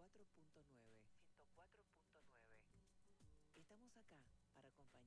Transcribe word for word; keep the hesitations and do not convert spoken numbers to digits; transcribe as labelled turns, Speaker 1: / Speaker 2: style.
Speaker 1: cuatro punto nueve. ciento cuatro punto nueve. Estamos acá para acompañar.